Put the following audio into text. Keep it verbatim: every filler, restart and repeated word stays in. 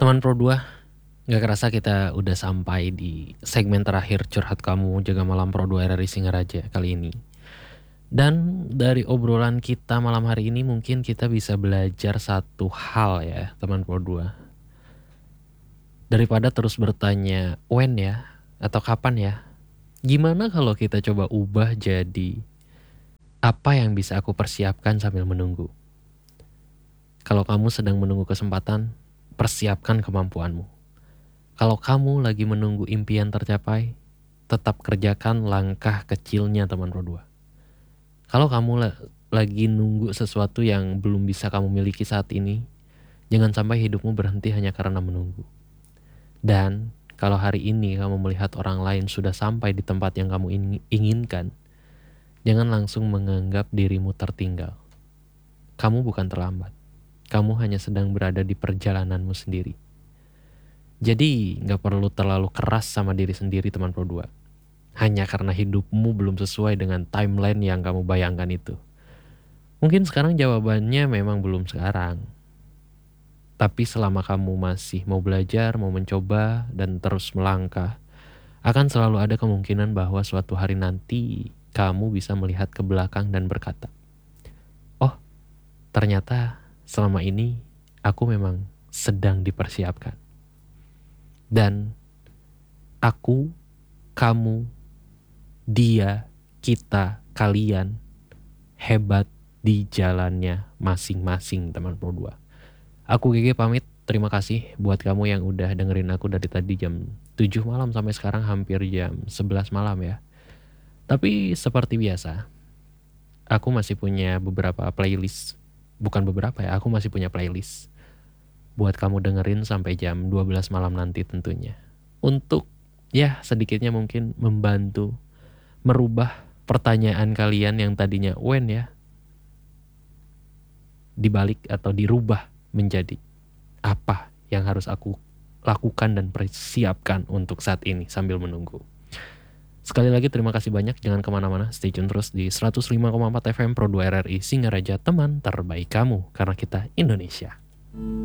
Teman Pro dua, gak kerasa kita udah sampai di segmen terakhir Curhat Kamu Jaga Malam Pro dua R R I Singaraja kali ini. Dan dari obrolan kita malam hari ini mungkin kita bisa belajar satu hal ya teman Pro dua. Daripada terus bertanya when ya atau kapan ya, gimana kalau kita coba ubah jadi apa yang bisa aku persiapkan sambil menunggu. Kalau kamu sedang menunggu kesempatan, persiapkan kemampuanmu. Kalau kamu lagi menunggu impian tercapai, tetap kerjakan langkah kecilnya teman Pro dua. Kalau kamu la- lagi nunggu sesuatu yang belum bisa kamu miliki saat ini, jangan sampai hidupmu berhenti hanya karena menunggu. Dan kalau hari ini kamu melihat orang lain sudah sampai di tempat yang kamu in- inginkan, jangan langsung menganggap dirimu tertinggal. Kamu bukan terlambat. Kamu hanya sedang berada di perjalananmu sendiri. Jadi gak perlu terlalu keras sama diri sendiri teman Pro dua. Hanya karena hidupmu belum sesuai dengan timeline yang kamu bayangkan itu. Mungkin sekarang jawabannya memang belum sekarang. Tapi selama kamu masih mau belajar, mau mencoba, dan terus melangkah, akan selalu ada kemungkinan bahwa suatu hari nanti kamu bisa melihat ke belakang dan berkata, oh ternyata selama ini aku memang sedang dipersiapkan. Dan aku, kamu, dia, kita, kalian hebat di jalannya masing-masing teman Pro dua. Aku Gege pamit, terima kasih buat kamu yang udah dengerin aku dari tadi jam tujuh malam sampai sekarang hampir jam sebelas malam ya. Tapi seperti biasa, aku masih punya beberapa playlist. Bukan beberapa ya, aku masih punya playlist buat kamu dengerin sampai jam dua belas malam nanti tentunya. Untuk ya sedikitnya mungkin membantu merubah pertanyaan kalian yang tadinya when ya, dibalik atau dirubah menjadi apa yang harus aku lakukan dan persiapkan untuk saat ini sambil menunggu. Sekali lagi terima kasih banyak, jangan kemana-mana, stay tune terus di seratus lima koma empat F M Pro dua R R I Singaraja, teman terbaik kamu, karena kita Indonesia.